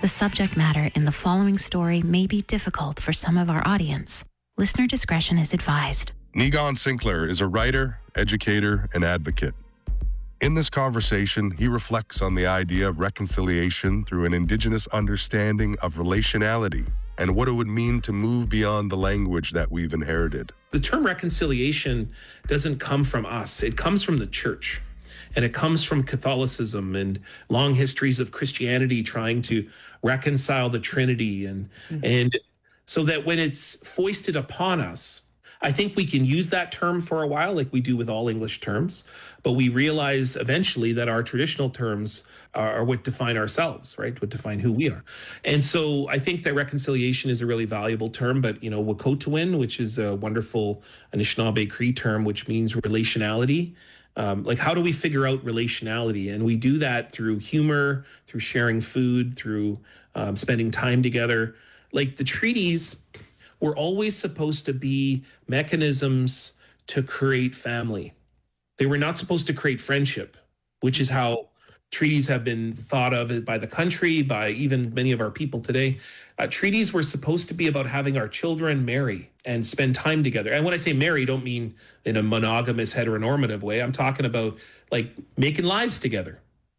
The subject matter in the following story may be difficult for some of our audience. Listener discretion is advised. Negon Sinclair is a writer, educator, and advocate. In this conversation, he reflects on the idea of reconciliation through an Indigenous understanding of relationality and what it would mean to move beyond the language that we've inherited. The term reconciliation doesn't come from us. It comes from the church. And it comes from Catholicism and long histories of Christianity trying to reconcile the Trinity. And so that when it's foisted upon us, I think we can use that term for a while, like we do with all English terms, but we realize eventually that our traditional terms are what define ourselves, right? What define who we are. And so I think that reconciliation is a really valuable term, but Wokotowin, which is a wonderful Anishinaabe Cree term, which means relationality. Like, how do we figure out relationality? And we do that through humor, through sharing food, through spending time together. Like, the treaties were always supposed to be mechanisms to create family. They were not supposed to create friendship, which is how treaties have been thought of by the country, by even many of our people today. Treaties were supposed to be about having our children marry and spend time together. And when I say marry, don't mean in a monogamous heteronormative way. I'm talking about like making lives together.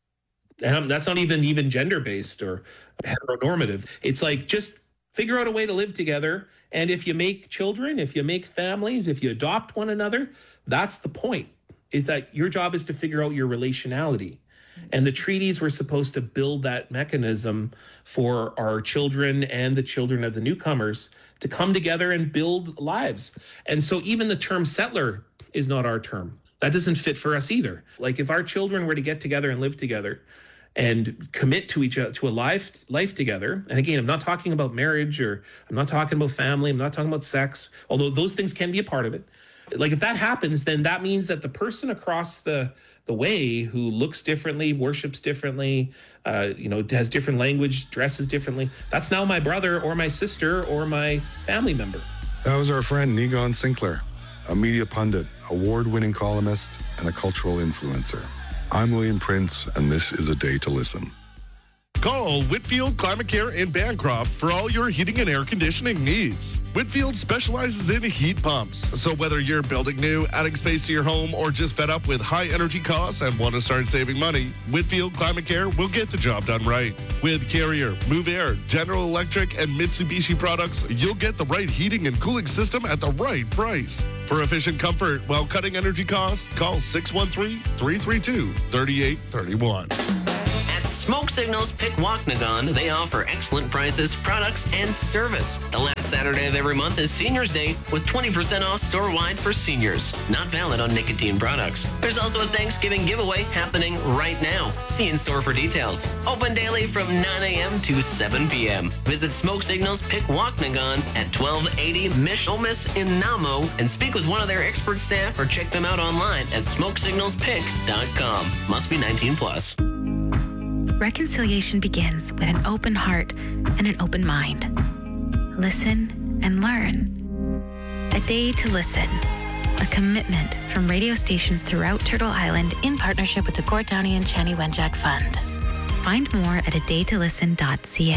And that's not even gender-based or heteronormative. It's like just figure out a way to live together. And if you make children, if you make families, if you adopt one another, that's the point, is that your job is to figure out your relationality. And the treaties were supposed to build that mechanism for our children and the children of the newcomers to come together and build lives. And so even the term settler is not our term. That doesn't fit for us either. Like, if our children were to get together and live together and commit to each other, to a life together. And again, I'm not talking about marriage, or I'm not talking about family. I'm not talking about sex, although those things can be a part of it. Like, if that happens, then that means that the person across the way who looks differently, worships differently, has different language, dresses differently, that's now my brother or my sister or my family member. That was our friend Negon Sinclair, a media pundit, award-winning columnist, and a cultural influencer. I'm William Prince, and this is A Day to Listen. Call Whitfield Climate Care in Bancroft for all your heating and air conditioning needs. Whitfield specializes in heat pumps. So whether you're building new, adding space to your home, or just fed up with high energy costs and want to start saving money, Whitfield Climate Care will get the job done right. With Carrier, Move Air, General Electric, and Mitsubishi products, you'll get the right heating and cooling system at the right price. For efficient comfort while cutting energy costs, call 613-332-3831. Smoke Signals Pikwakanagan, they offer excellent prices, products, and service. The last Saturday of every month is Seniors Day with 20% off store-wide for seniors. Not valid on nicotine products. There's also a Thanksgiving giveaway happening right now. See in store for details. Open daily from 9 a.m. to 7 p.m. Visit Smoke Signals Pikwakanagan at 1280 Michaelmas in Namo and speak with one of their expert staff or check them out online at smokesignalspic.com. Must be 18 plus. Reconciliation begins with an open heart and an open mind. Listen and learn. A Day to Listen, a commitment from radio stations throughout Turtle Island in partnership with the Gordonian Chani Wenjack Fund. Find more at adaytolisten.ca.